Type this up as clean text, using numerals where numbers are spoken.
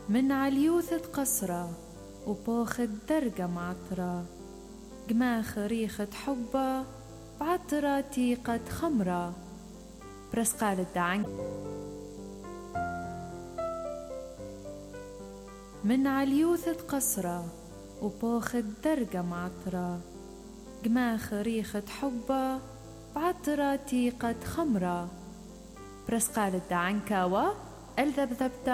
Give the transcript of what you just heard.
من عليوثة قصرة وبوخت درجة معطرة، جماخ ريخة حبة بعطرة تيقة خمرة. برسقال الدعن من عليوثة قصرة وبوخت درجة معطرة، جماخ ريخة حبة بعطرة تيقة خمرة. برسقال الدعنكاوة الذبذبتة